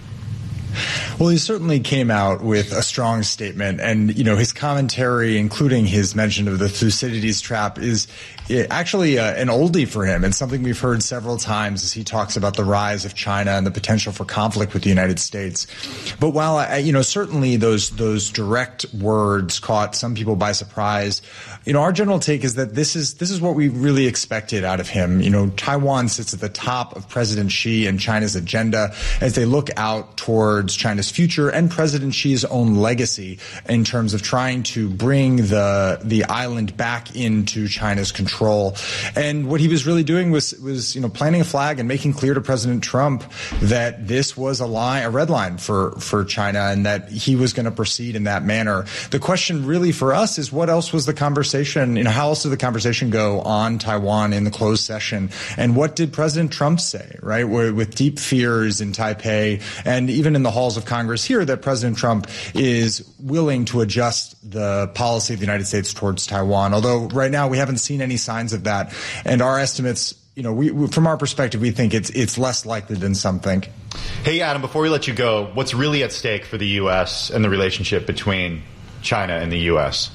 Speaker 4: Well, he certainly came out with a strong statement, and his commentary, including his mention of the Thucydides trap, is actually an oldie for him, and something we've heard several times as he talks about the rise of China and the potential for conflict with the United States. But while certainly those direct words caught some people by surprise, our general take is that this is what we really expected out of him. Taiwan sits at the top of President Xi and China's agenda as they look out towards China's future and President Xi's own legacy in terms of trying to bring the island back into China's control. And what he was really doing was planting a flag and making clear to President Trump that this was a red line for China, and that he was going to proceed in that manner. The question really for us is, what else was the conversation? How else did the conversation go on Taiwan in the closed session? And what did President Trump say, right? With deep fears in Taipei and even in the halls of Congress here, that President Trump is willing to adjust the policy of the United States towards Taiwan. Although right now we haven't seen any signs of that. And our estimates, we from our perspective, we think it's less likely than some think.
Speaker 26: Hey, Adam, before we let you go, what's really at stake for the U.S. and the relationship between China and the U.S.?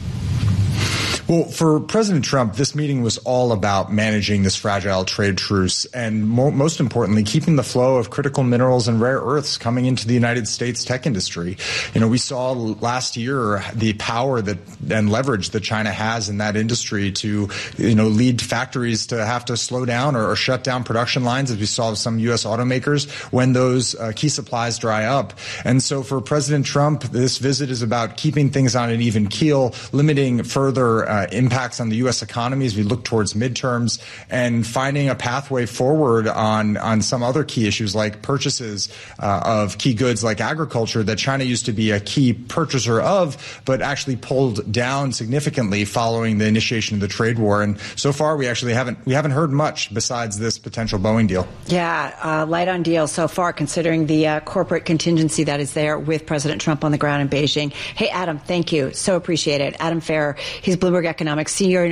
Speaker 4: Well, for President Trump, this meeting was all about managing this fragile trade truce and, most importantly, keeping the flow of critical minerals and rare earths coming into the United States tech industry. We saw last year the power and leverage that China has in that industry to, lead factories to have to slow down or shut down production lines, as we saw with some U.S. automakers when those key supplies dry up. And so for President Trump, this visit is about keeping things on an even keel, limiting further impacts on the U.S. economy as we look towards midterms, and finding a pathway forward on some other key issues like purchases of key goods like agriculture that China used to be a key purchaser of, but actually pulled down significantly following the initiation of the trade war. And so far, we haven't heard much besides this potential Boeing deal.
Speaker 25: Yeah, light on deal so far, considering the corporate contingency that is there with President Trump on the ground in Beijing. Hey, Adam, thank you. So appreciate it. Adam Ferrer, he's Bloomberg Economics senior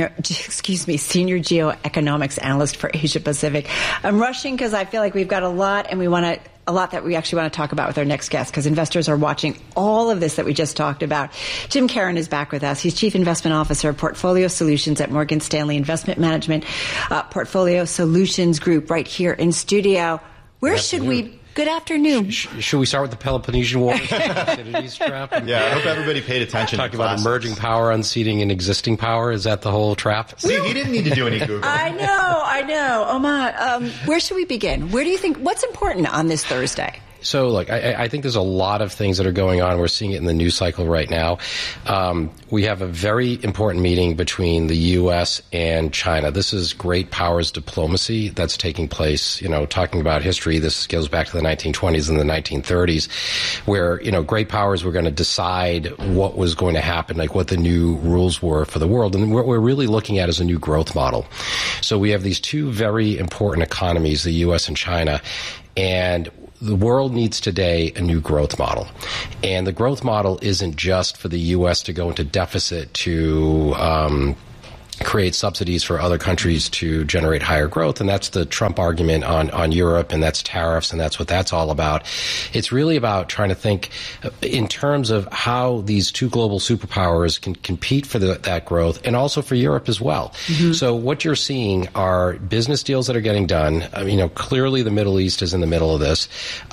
Speaker 25: geoeconomics analyst for Asia Pacific. I'm rushing because I feel like we've got a lot that we actually want to talk about with our next guest, because investors are watching all of this that we just talked about. Jim Caron is back with us. He's Chief Investment Officer of Portfolio Solutions at Morgan Stanley Investment Management, Portfolio Solutions Group, right here in studio. Good afternoon.
Speaker 6: Should we start with the Peloponnesian War? Thucydides trap?
Speaker 26: Yeah, I hope everybody paid attention.
Speaker 6: Talking about emerging power unseating an existing power. Is that the whole trap?
Speaker 26: See, he didn't need to do any Google.
Speaker 25: I know. Oh my. Where should we begin? Where do you think, what's important on this Thursday?
Speaker 6: So, look, I think there's a lot of things that are going on. We're seeing it in the news cycle right now. We have a very important meeting between the U.S. and China. This is great powers diplomacy that's taking place. Talking about history, this goes back to the 1920s and the 1930s, where, great powers were going to decide what was going to happen, like what the new rules were for the world. And what we're really looking at is a new growth model. So we have these two very important economies, the U.S. and China, and the world needs today a new growth model. And the growth model isn't just for the U.S. to go into deficit to create subsidies for other countries to generate higher growth. And that's the Trump argument on Europe, and that's tariffs, and that's what that's all about. It's really about trying to think in terms of how these two global superpowers can compete for that growth, and also for Europe as well. Mm-hmm. So what you're seeing are business deals that are getting done. Clearly the Middle East is in the middle of this.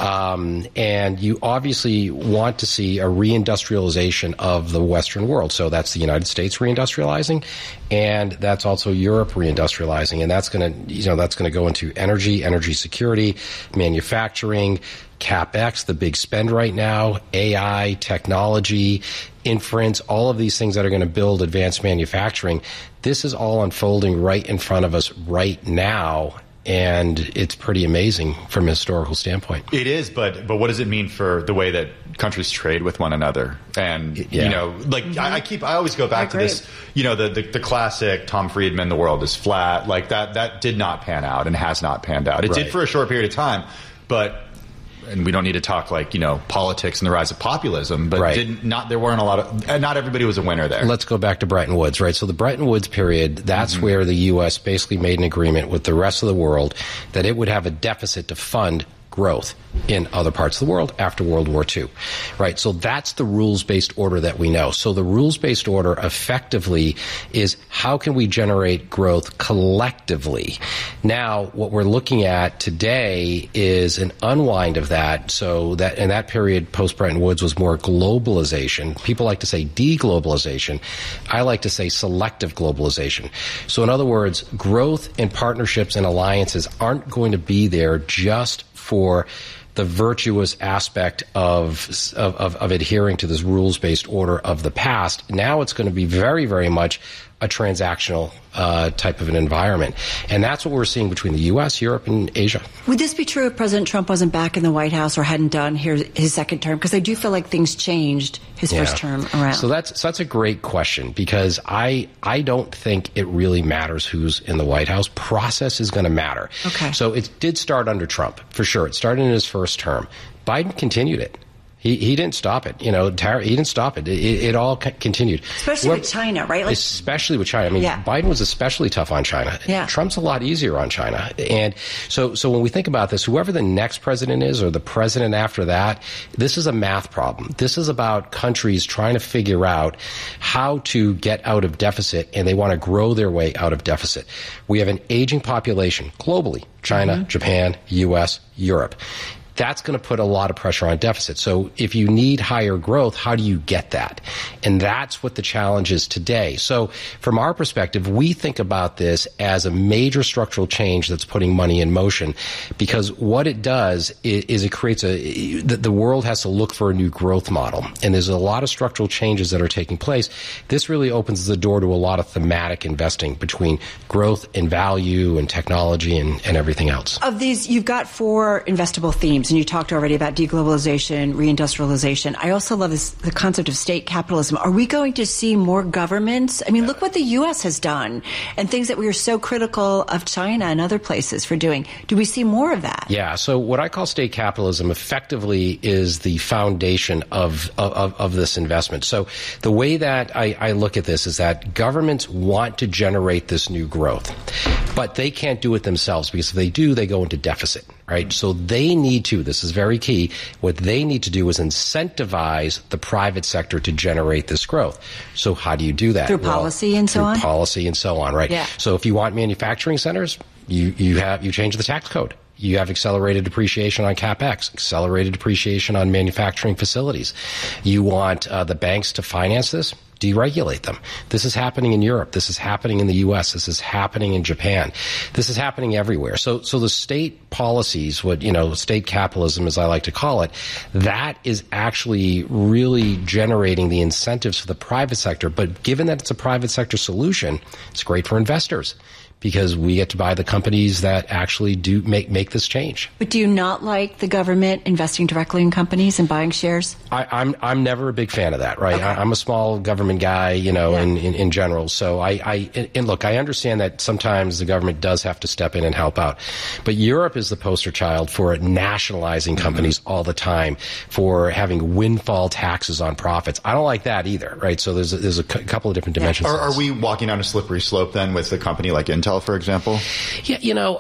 Speaker 6: And you obviously want to see a reindustrialization of the Western world. So that's the United States reindustrializing, and that's also Europe reindustrializing, and that's going to go into energy security, manufacturing, CapEx, the big spend right now, AI, technology, inference, all of these things that are going to build advanced manufacturing. This is all unfolding right in front of us right now. And it's pretty amazing from a historical standpoint.
Speaker 26: It is, but what does it mean for the way that countries trade with one another? And I always go back to this, the classic Tom Friedman, the world is flat, like that did not pan out and has not panned out. It did for a short period of time, and we don't need to talk politics and the rise of populism, but there weren't a lot of, not everybody was a winner there.
Speaker 6: Let's go back to Bretton Woods, right? So the Bretton Woods period, that's where the U.S. basically made an agreement with the rest of the world that it would have a deficit to fund growth in other parts of the world after World War II, right? So that's the rules-based order that we know. So the rules-based order effectively is how can we generate growth collectively? Now, what we're looking at today is an unwind of that. So that in that period, post-Bretton Woods was more globalization. People like to say deglobalization. I like to say selective globalization. So in other words, growth and partnerships and alliances aren't going to be there just for the virtuous aspect of adhering to this rules-based order of the past. Now it's going to be very, very much a transactional type of an environment. And that's what we're seeing between the U.S., Europe, and Asia.
Speaker 25: Would this be true if President Trump wasn't back in the White House or hadn't done his second term? Because I do feel like things changed his first term around.
Speaker 6: So that's a great question, because I don't think it really matters who's in the White House. Process is going to matter.
Speaker 25: Okay.
Speaker 6: So it did start under Trump, for sure. It started in his first term. Biden continued it. He didn't stop it. He didn't stop it. It all continued.
Speaker 25: Especially with China, right?
Speaker 6: Especially with China. I mean, Biden was especially tough on China.
Speaker 25: Yeah.
Speaker 6: Trump's a lot easier on China. And so when we think about this, whoever the next president is or the president after that, this is a math problem. This is about countries trying to figure out how to get out of deficit, and they want to grow their way out of deficit. We have an aging population globally, China, Japan, U.S., Europe. That's going to put a lot of pressure on deficit. So if you need higher growth, how do you get that? And that's what the challenge is today. So from our perspective, we think about this as a major structural change that's putting money in motion, because what it does is it creates the world has to look for a new growth model. And there's a lot of structural changes that are taking place. This really opens the door to a lot of thematic investing between growth and value and technology and everything else.
Speaker 25: Of these, you've got 4 investable themes. And you talked already about deglobalization, reindustrialization. I also love the concept of state capitalism. Are we going to see more governments? I mean, look what the U.S. has done and things that we are so critical of China and other places for doing. Do we see more of that?
Speaker 6: Yeah. So what I call state capitalism effectively is the foundation of this investment. So the way that I look at this is that governments want to generate this new growth, but they can't do it themselves, because if they do, they go into deficit. Right. So they need to, this is very key, what they need to do is incentivize the private sector to generate this growth. So how do you do that?
Speaker 25: Through policy and so on?
Speaker 6: Through policy and so on, right?
Speaker 25: Yeah.
Speaker 6: So if you want manufacturing centers, you change the tax code. You have accelerated depreciation on CapEx, accelerated depreciation on manufacturing facilities. You want the banks to finance this? deregulate them. This is happening in Europe. This is happening in the U.S. This is happening in Japan. This is happening everywhere. So the state policies, state capitalism, as I like to call it, that is actually really generating the incentives for the private sector. But given that it's a private sector solution, it's great for investors, because we get to buy the companies that actually do make this change.
Speaker 25: But do you not like the government investing directly in companies and buying shares?
Speaker 6: I'm never a big fan of that, right? Okay. I'm a small government guy, in general. So look, I understand that sometimes the government does have to step in and help out. But Europe is the poster child for nationalizing companies all the time, for having windfall taxes on profits. I don't like that either, right? So there's a couple of different dimensions.
Speaker 26: Are we walking down a slippery slope then with a company like Intel, for example?
Speaker 6: Yeah,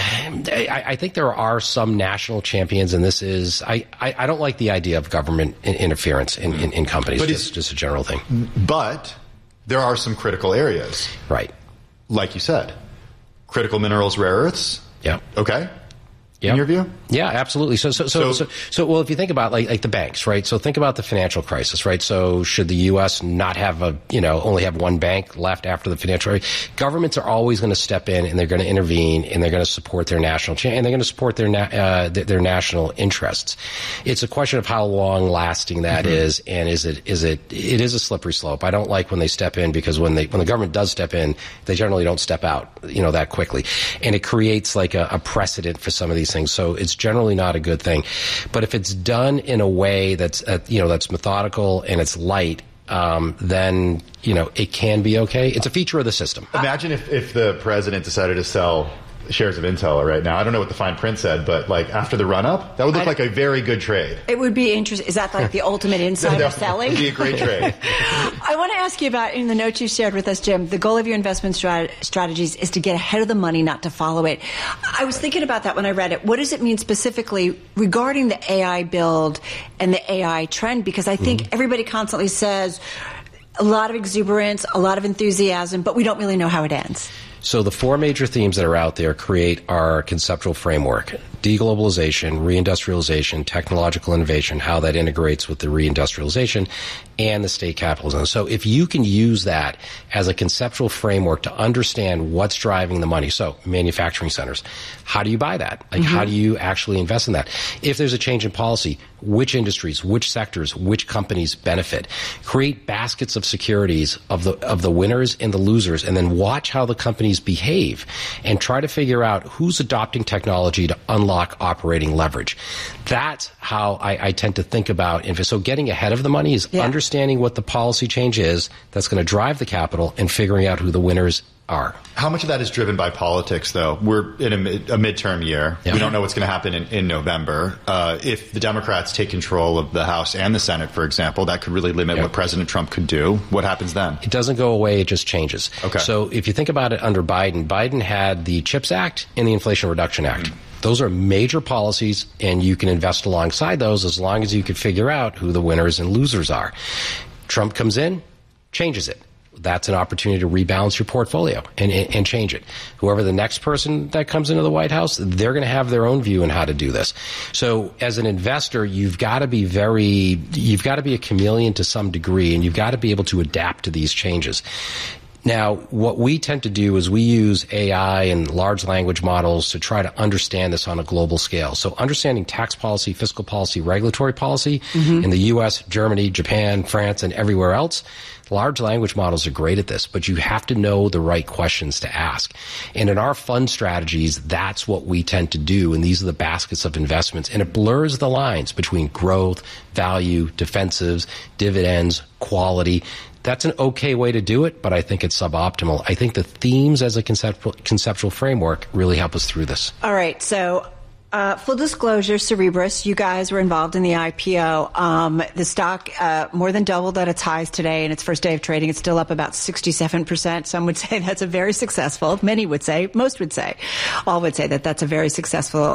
Speaker 6: I think there are some national champions, and this is, I don't like the idea of government interference in companies. But it's just a general thing.
Speaker 26: But there are some critical areas.
Speaker 6: Right.
Speaker 26: Like you said, critical minerals, rare earths.
Speaker 6: Yeah.
Speaker 26: Okay. In your view?
Speaker 6: Yeah, absolutely. So, well, if you think about like the banks, right? So think about the financial crisis, right? So should the U.S. not have only have one bank left after the financial crisis? Governments are always going to step in, and they're going to intervene, and they're going to support their national and they're going to support their national interests. It's a question of how long lasting that is, and it is a slippery slope. I don't like when they step in, because when the government does step in, they generally don't step out, that quickly, and it creates like a precedent for some of these things. So it's generally not a good thing. But if it's done in a way that's methodical and it's light, then it can be okay. It's a feature of the system.
Speaker 26: Imagine if the president decided to sell shares of Intel right now. I don't know what the fine print said, but after the run-up, that would look like a very good trade.
Speaker 25: It would be interesting. Is that like the ultimate insider selling?
Speaker 26: It would be a great trade.
Speaker 25: I want to ask you about, in the notes you shared with us, Jim, the goal of your investment strategies is to get ahead of the money, not to follow it. I was thinking about that when I read it. What does it mean specifically regarding the AI build and the AI trend? Because I think everybody constantly says a lot of exuberance, a lot of enthusiasm, but we don't really know how it ends.
Speaker 6: So the four major themes that are out there create our conceptual framework: deglobalization, reindustrialization, technological innovation, how that integrates with the reindustrialization, and the state capitalism. So if you can use that as a conceptual framework to understand what's driving the money, so manufacturing centers, how do you buy that? How do you actually invest in that? If there's a change in policy, which industries, which sectors, which companies benefit? Create baskets of securities of the winners and the losers, and then watch how the companies behave and try to figure out who's adopting technology to unlock operating leverage. That's how I tend to think about investment. So getting ahead of the money is understanding what the policy change is that's going to drive the capital and figuring out who the winners are.
Speaker 26: How much of that is driven by politics, though? We're in a midterm year. We don't know what's going to happen in November. If the Democrats take control of the House and the Senate, for example, that could really limit what President Trump could do. What happens then?
Speaker 6: It doesn't go away. It just changes. Okay. So if you think about it under Biden had the CHIPS Act and the Inflation Reduction Act. Those are major policies, and you can invest alongside those as long as you can figure out who the winners and losers are. Trump comes in, changes it. That's an opportunity to rebalance your portfolio and change it. Whoever the next person that comes into the White House, they're going to have their own view on how to do this. So as an investor, you've got to be a chameleon to some degree, and you've got to be able to adapt to these changes. Now, what we tend to do is we use AI and large language models to try to understand this on a global scale. So understanding tax policy, fiscal policy, regulatory policy in the U.S., Germany, Japan, France, and everywhere else. Large language models are great at this, but you have to know the right questions to ask. And in our fund strategies, that's what we tend to do, and these are the baskets of investments. And it blurs the lines between growth, value, defensives, dividends, quality. That's an okay way to do it, but I think it's suboptimal. I think the themes as a conceptual framework really help us through this.
Speaker 25: All right, so full disclosure, Cerebras, you guys were involved in the IPO. The stock more than doubled at its highs today in its first day of trading. It's still up about 67%. Some would say that's a very successful, many would say, most would say, all would say that that's a very successful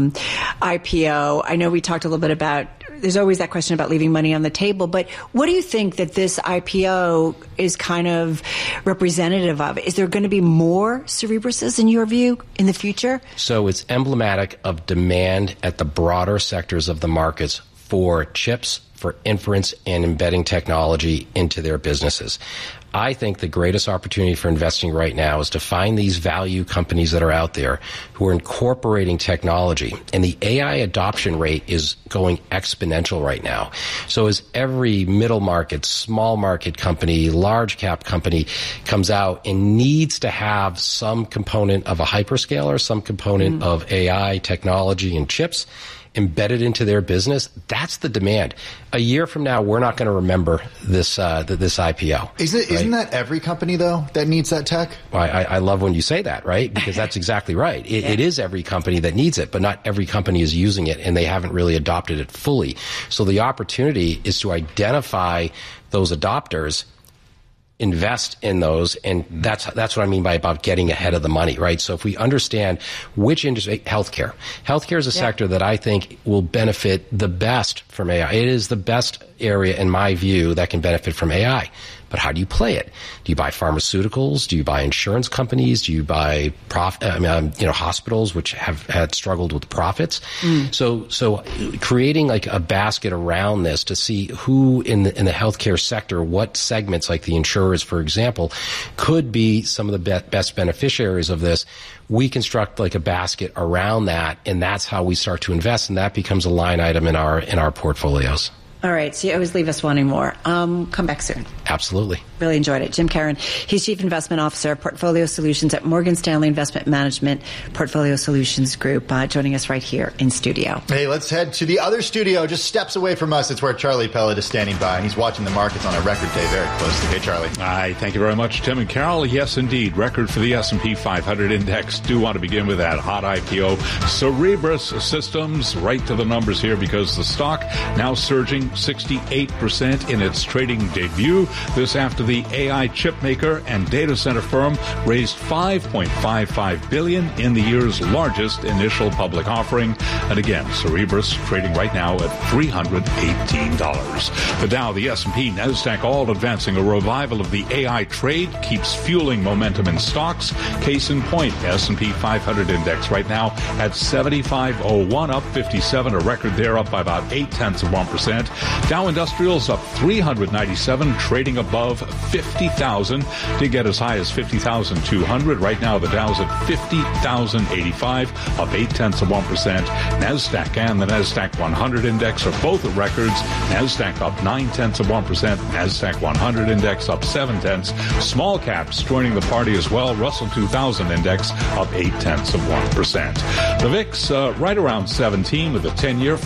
Speaker 25: IPO. I know we talked a little bit about, there's always that question about leaving money on the table, but what do you think that this IPO is kind of representative of? Is there going to be more Cerebrases in your view in the future?
Speaker 6: So it's emblematic of demand at the broader sectors of the markets for chips, for inference and embedding technology into their businesses. I think the greatest opportunity for investing right now is to find these value companies that are out there who are incorporating technology. And the AI adoption rate is going exponential right now. So as every middle market, small market company, large cap company comes out and needs to have some component of a hyperscaler, some component of AI technology and chips embedded into their business, that's the demand. A year from now, we're not going to remember this this IPO.
Speaker 26: Isn't that every company, though, that needs that tech?
Speaker 6: Well, I love when you say that, right? Because that's exactly right. It is every company that needs it, but not every company is using it, and they haven't really adopted it fully. So the opportunity is to identify those adopters, invest in those, and that's what I mean by about getting ahead of the money, right? So if we understand which industry, healthcare is a sector that I think will benefit the best from AI. It is the best area, in my view, that can benefit from AI. But how do you play it? Do you buy pharmaceuticals? Do you buy insurance companies? Do you buy hospitals which have had struggled with profits? So creating like a basket around this to see who in the healthcare sector, what segments, like the insurers, for example, could be some of the best beneficiaries of this. We construct like a basket around that, and that's how we start to invest, and that becomes a line item in our portfolios.
Speaker 25: All right, so you always leave us wanting more. Come back soon.
Speaker 6: Absolutely.
Speaker 25: Really enjoyed it. Jim Caron, he's Chief Investment Officer of Portfolio Solutions at Morgan Stanley Investment Management Portfolio Solutions Group, joining us right here in studio.
Speaker 26: Hey, let's head to the other studio, just steps away from us. It's where Charlie Pellet is standing by, and he's watching the markets on a record day very closely. Hey, Charlie.
Speaker 13: Hi, thank you very much, Tim and Carol. Yes, indeed, record for the S&P 500 index. Do want to begin with that hot IPO. Cerebras Systems, right to the numbers here, because the stock now surging 68% in its trading debut. This after the AI chip maker and data center firm raised $5.55 billion in the year's largest initial public offering. And again, Cerebras trading right now at $318. The Dow, the S&P, NASDAQ all advancing. A revival of the AI trade keeps fueling momentum in stocks. Case in point, S&P 500 index right now at 75.01, up 57, a record there, up by about 0.8%. Dow Industrials up 397, trading above 50,000 to get as high as 50,200. Right now, the Dow's at 50,085, up 0.8%. NASDAQ and the NASDAQ 100 index are both at records. NASDAQ up 0.9%. NASDAQ 100 index up 0.7. Small caps joining the party as well. Russell 2000 index up 0.8%. The VIX right around 17 with a 10-year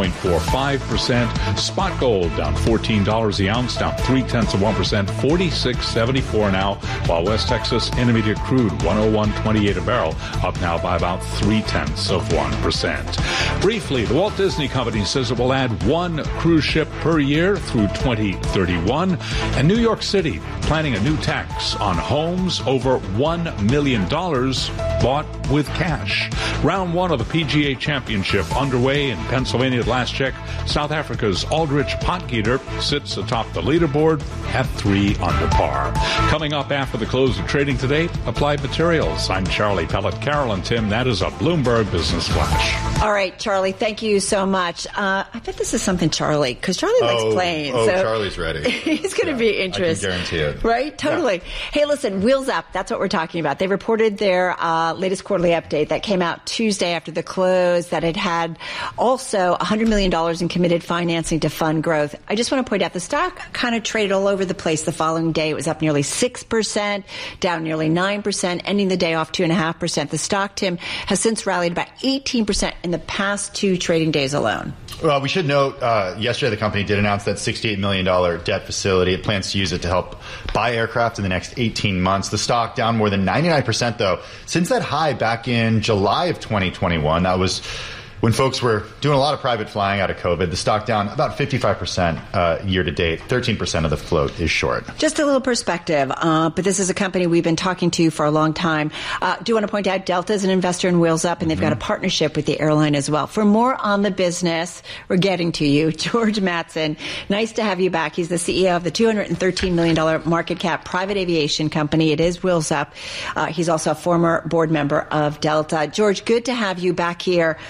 Speaker 13: 4.45%. Spot gold down $14 the ounce, down 0.3%, 46.74 now, while West Texas Intermediate crude 101.28 a barrel, up now by about 0.3%. Briefly, the Walt Disney Company says it will add one cruise ship per year through 2031, and New York City planning a new tax on homes over $1 million bought with cash. Round one of the PGA Championship underway in Pennsylvania at last check. South Africa's Aldrich Potgieter sits atop the leaderboard at 3 under par. Coming up after the close of trading today, Applied Materials. I'm Charlie Pellet. Carol and Tim, that is a Bloomberg Business Flash.
Speaker 25: All right, Charlie, thank you so much. I bet this is something Charlie, because Charlie likes planes.
Speaker 26: So
Speaker 25: Charlie's
Speaker 26: ready.
Speaker 25: He's going to be interested.
Speaker 26: I can guarantee it.
Speaker 25: Right? Totally. Yeah. Hey, listen, Wheels Up, that's what we're talking about. They reported their latest quarterly update that came out Tuesday after the close, that it had also $100 million in committed financing to fund growth. I just want to point out the stock kind of traded all over the place the following day. It was up nearly 6%, down nearly 9%, ending the day off 2.5%. The stock, Tim, has since rallied about 18% in the past 2 trading days alone.
Speaker 26: Well, we should note, yesterday the company did announce that $68 million debt facility. It plans to use it to help buy aircraft in the next 18 months. The stock down more than 99%, though, since that high back in July of 2021. That was when folks were doing a lot of private flying out of COVID. The stock down about 55% year to date. 13% of the float is short.
Speaker 25: Just a little perspective, but this is a company we've been talking to for a long time. Do want to point out Delta is an investor in Wheels Up, and they've got a partnership with the airline as well. For more on the business, we're getting to you. George Mattson, nice to have you back. He's the CEO of the $213 million market cap private aviation company. It is Wheels Up. He's also a former board member of Delta. George, good to have you back here on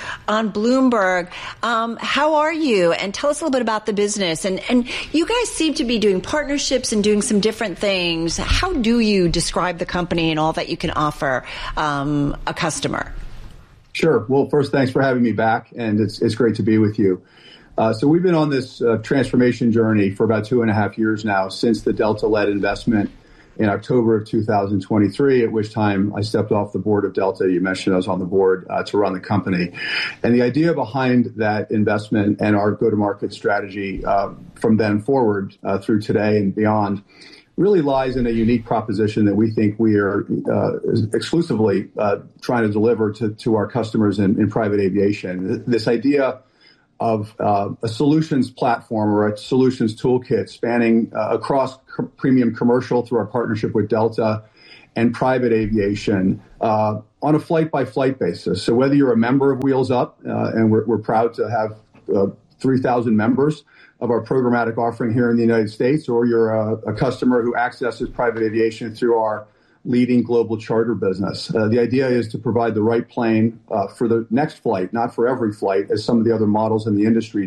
Speaker 25: on Bloomberg. How are you? And tell us a little bit about the business. And you guys seem to be doing partnerships and doing some different things. How do you describe the company and all that you can offer a customer?
Speaker 1: Sure. Well, first, thanks for having me back, and it's great to be with you. So we've been on this transformation journey for about 2.5 years now, since the Delta-led investment in October of 2023, at which time I stepped off the board of Delta. You mentioned I was on the board to run the company. And the idea behind that investment and our go-to-market strategy from then forward through today and beyond really lies in a unique proposition that we think we are exclusively trying to deliver to our customers in private aviation. This idea of a solutions platform or a solutions toolkit spanning across premium commercial through our partnership with Delta and private aviation on a flight-by-flight basis. So whether you're a member of Wheels Up, and we're proud to have 3,000 members of our programmatic offering here in the United States, or you're a customer who accesses private aviation through our leading global charter business. The idea is to provide the right plane for the next flight, not for every flight, as some of the other models in the industry